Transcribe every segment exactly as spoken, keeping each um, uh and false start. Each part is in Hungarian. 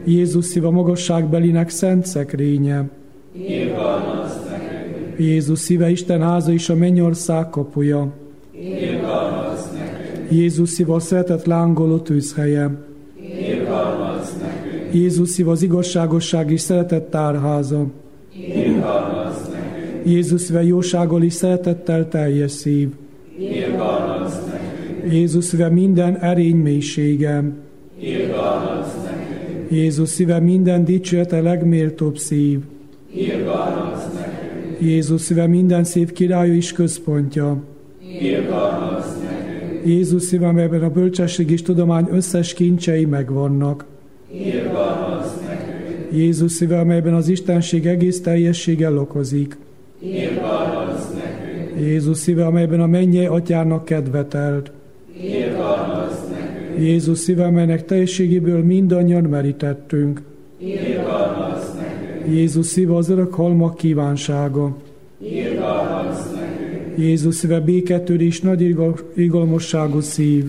Jézus szíve magasságbelinek szent szekrénye. Irgalmazz nekünk. Jézus szíve Isten háza és a mennyország kapuja. Irgalmazz nekünk. Jézus szíve a szeretet lángoló tűzhelye. Irgalmazz nekünk. Jézus szíve az igazságosság és szeretet tárháza. Irgalmazz nekünk. Jézus szíve jósággal és szeretettel teljes szív. Irgalmazz nekünk. Jézus szíve minden erény mélysége. Irgalmazz nekünk. Jézus szíve minden dicsőete legméltóbb szív. Irgalmazz nekünk. Jézus szíve minden szív királya és központja. Irgalmazz nekünk. Jézus szíve, amelyben a bölcsesség és tudomány összes kincsei megvannak. Irgalmazz nekünk. Jézus szíve, amelyben az Istenség egész teljessége lakozik. Irgalmazz nekünk. Jézus szíve, amelyben a mennyei atyának kedvetelt. Irgalmazz nekünk. Jézus szíve, amelynek teljességéből mindannyian merítettünk. Irgalmazz nekünk. Jézus szíve az örök halmak kívánsága. Irgalmazz nekünk. Jézus szíve béketörés nagy irgal- irgalmasságú szív.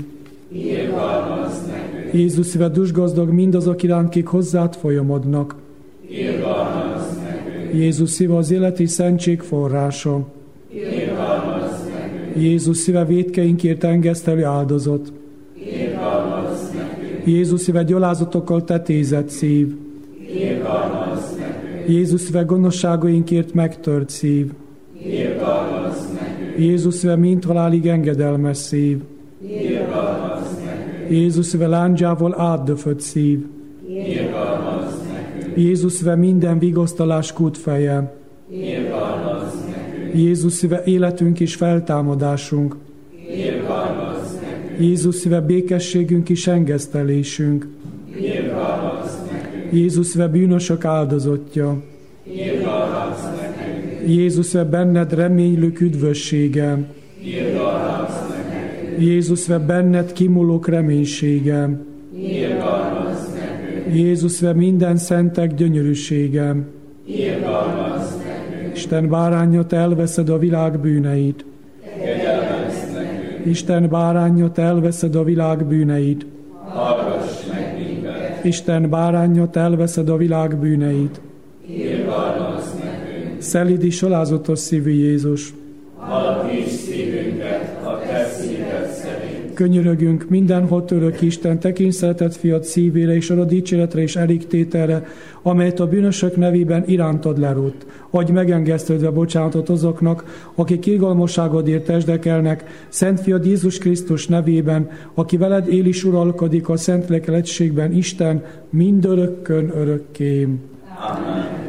Irgalmazz nekünk. Jézus szíve dusgazdag mindazok iránt, kik hozzád folyamodnak. Irgalmazz nekünk. Jézus szíve az élet és szentség forrása. Irgalmazz nekünk. Jézus szíve vétkeinkért engesztelő áldozat. Irgalmazz nekünk. Jézus szíve gyalázatokkal tetézett szív. Irgalmazz nekünk. Jézus szíve gonoszságainkért megtört szív. Irgalmazz nekünk. Jézus szíve mind halálig engedelmes szív. Irgalmazz nekünk. Jézus szíve lándzsával átdöfött szív. Irgalmazz nekünk. Jézus szíve minden vigasztalás kútfeje. Irgalmazz nekünk. Jézus szíve életünk és feltámadásunk. Irgalmazz nekünk. Jézus szíve békességünk és engesztelésünk. Irgalmazz nekünk. Jézus szíve bűnösök áldozatja. Irgalmazz nekünk. Jézus szíve benned reménylők üdvössége. Irgalmazz nekünk. Jézus szíve benned kimulók reménysége. Irgalmazz nekünk. Jézus szíve minden szentek gyönyörűsége. Irgalmazz nekünk. Isten báránja, te elveszed a világ bűneit. Kegyelmezz nekünk. Isten báránja, te elveszed a világ bűneit. Hallgass meg minket. Isten báránja, te elveszed a világ bűneit. Irgalmazz nekünk. Szelíd és alázatos szívű Jézus. Alapíts szívünket a te szíved szerint. Könyörögünk mindenhol török Isten, te kényszeretett fiat szívére és arra dicséretre és elégtételre, amelyet a bűnösök nevében irántad lerútt. Adj megengesztődve bocsánatot azoknak, akik irgalmasságodért testdekelnek, Szent Fiad Jézus Krisztus nevében, aki veled él és uralkodik a Szentlélek egységben, Isten mindörökkön örökké. Amen.